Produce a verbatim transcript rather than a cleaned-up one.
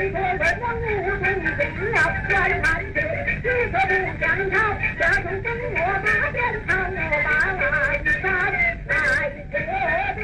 说为王无中定了，来看去，只可不将他，这种跟我把鞭长我把。